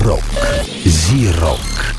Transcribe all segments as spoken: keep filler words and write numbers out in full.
Рок. Зи-рок.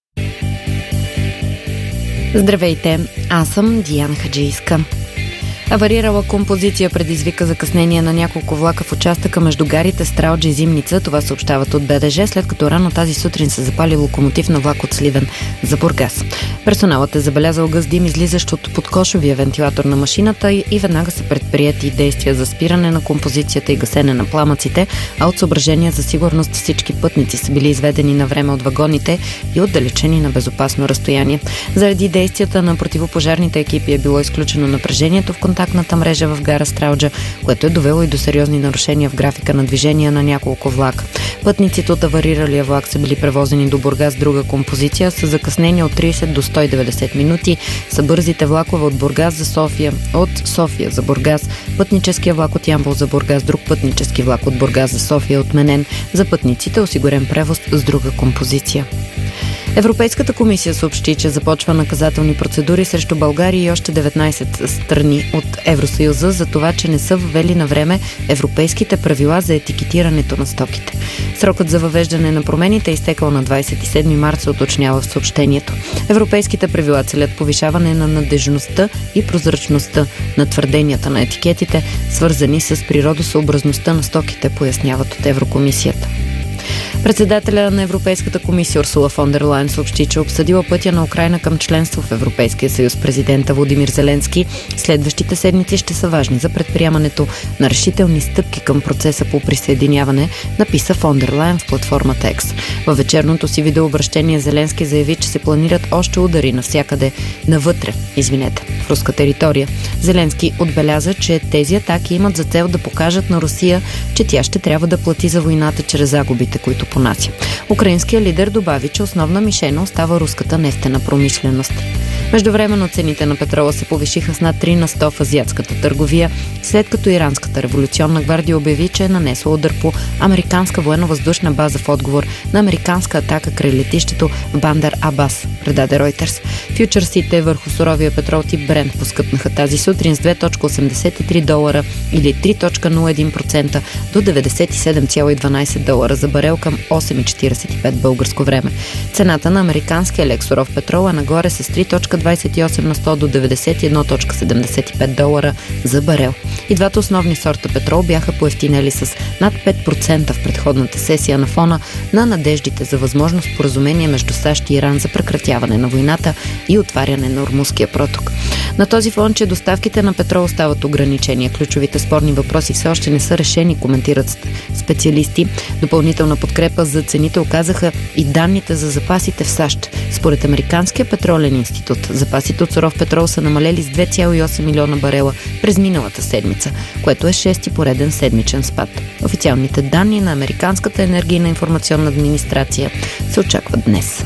Здравейте, аз съм Диана Хаджийска. Аварирала композиция предизвика закъснение на няколко влака в участъка между гарите Стралджа и Зимница. Това съобщават от БДЖ, след като рано тази сутрин се запали локомотив на влак от Сливен за Бургас. Персоналът е забелязал гъс дим, излизащ от подкошовия вентилатор на машината и веднага са предприети действия за спиране на композицията и гасене на пламъците, а от съображения за сигурност всички пътници са били изведени на време от вагоните и отдалечени на безопасно разстояние. Заради действията на противопожарните екипи е било изключено напрежението в контактната мрежа в гара Стралджа, което е довело и до сериозни нарушения в графика на движение на няколко влака. Пътниците от авариралия влак са били превозени до Бургас с друга композиция с закъснение от трийсет до сто и деветдесет минути. Са бързите влакове от Бургас за София, от София за Бургас, пътническия влак от Ямбол за Бургас, друг пътнически влак от Бургас за София е отменен. За пътниците осигурен превоз с друга композиция. Европейската комисия съобщи, че започва наказателни процедури срещу България и още деветнайсет страни от Евросъюза за това, че не са въвели на време европейските правила за етикетирането на стоките. Срокът за въвеждане на промените е изтекал на двайсет и седми март, се уточнява в съобщението. Европейските правила целят повишаване на надежността и прозрачността на твърденията на етикетите, свързани с природосъобразността на стоките, поясняват от Еврокомисията. Председателя на Европейската комисия Урсула фон дер Лайен съобщи, че обсъдила пътя на Украйна към членство в Европейския съюз. Президента Володимир Зеленски следващите седмици ще са важни за предприемането на решителни стъпки към процеса по присъединяване, написа фон дер Лайен в платформата X. Във вечерното си видеообращение Зеленски заяви, че се планират още удари навсякъде навътре, извинете, в руска територия. Зеленски отбеляза, че тези атаки имат за цел да покажат на Русия, че тя ще трябва да плати за войната чрез загубите, които понася. Украинският лидер добави, че основна мишена остава руската нефтена промишленост. Междувременно цените на петрола се повишиха с над три на сто в азиатската търговия, след като Иранската революционна гвардия обяви, че е нанесла удар по американска военно-въздушна база в отговор на американска атака край летището в Бандар Абас, предаде Ройтерс. Фючърсите върху суровия петрол тип Брент поскъпнаха тази сутрин с две цяло осемдесет и три долара или три цяло нула едно процента до деветдесет и седем цяло и дванайсет долара за барел към осем цяло четирийсет и пет българско време. Цената на американския лек суров петрол е нагоре с три цяло двайсет и осем на сто до деветдесет и едно цяло седемдесет и пет долара за барел. И двата основни сорта петрол бяха поевтинели с над пет процента в предходната сесия на фона на надеждите за възможно споразумение между САЩ и Иран за прекратяване на войната и отваряне на Ормузския проток. На този фон, че доставките на петрол остават ограничения, ключовите спорни въпроси все още не са решени, коментират специалисти. Допълнителна подкрепа за цените оказаха и данните за запасите в САЩ. Според Американския петролен институт, запасите от суров петрол са намалели с две цяло и осем милиона барела през миналата седмица, което е шести пореден седмичен спад. Официалните данни на Американската енергийна информационна администрация се очакват днес.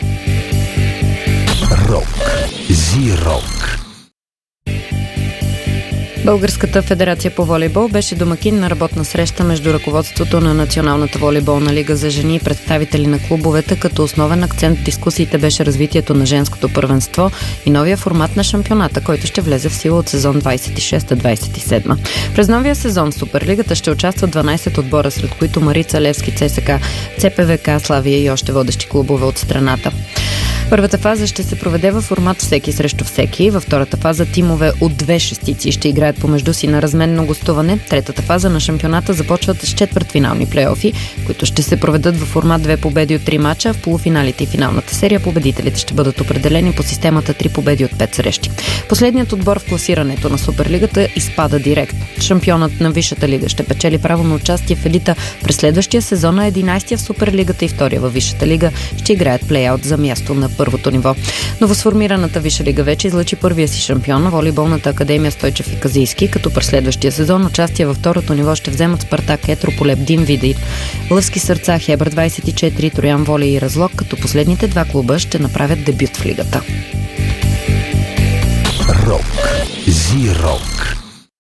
Рок. Зи-рок. Българската федерация по волейбол беше домакин на работна среща между ръководството на Националната волейболна лига за жени и представители на клубовете, като основен акцент в дискусиите беше развитието на женското първенство и новия формат на шампионата, който ще влезе в сила от сезон двайсет и шеста двайсет и седма. През новия сезон в Суперлигата ще участват дванайсет отбора, сред които Марица, Левски, ЦСКА, ЦПВК, Славия и още водещи клубове от страната. Първата фаза ще се проведе във формат всеки срещу всеки. Във втората фаза тимове от две шестици ще играят помежду си на разменно гостуване. Третата фаза на шампионата започват с четвъртфинални плейофи, които ще се проведат във формат две победи от три мача. В полуфиналите и финалната серия победителите ще бъдат определени по системата три победи от пет срещи. Последният отбор в класирането на Суперлигата изпада директно. Шампионът на Висшата лига ще печели право на участие в елита през следващия сезон, а единайсетия в Суперлигата и втория във Висшата лига ще играят плейаут за място на първото ниво. Новосформираната Висша лига вече излъчи първия си шампион на волейболната академия Стойчев и Казийски, като през следващия сезон участие във второто ниво ще вземат Спартак, Етрополеп, Дин Видин, Лъвски сърца, Хебър двайсет и четири, Троян волей и Разлог, като последните два клуба ще направят дебют в лигата. Рок. Зи-рок.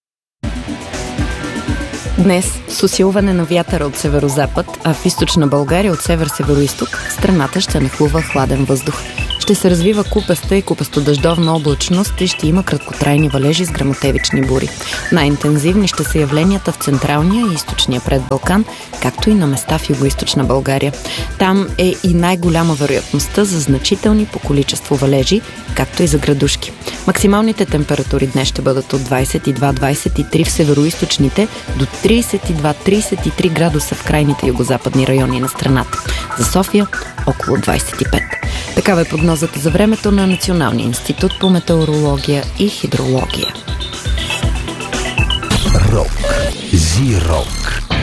Днес с усилване на вятъра от северозапад, а в източна България от север-североизток, страната ще нахлува хладен въздух. Ще се развива купеста и купесто-дъждовна облачност и ще има краткотрайни валежи с гръмотевични бури. Най-интензивни ще са явленията в централния и източния предбалкан, както и на места в югоизточна България. Там е и най-голяма вероятността за значителни по количество валежи, както и за градушки. Максималните температури днес ще бъдат от двадесет и два до двадесет и три в североизточните до тридесет и два до тридесет и три градуса в крайните югозападни райони на страната. За София около двадесет и пет. Такава е прогнозата за времето на Националния институт по метеорология и хидрология. Рок. Зи-рок.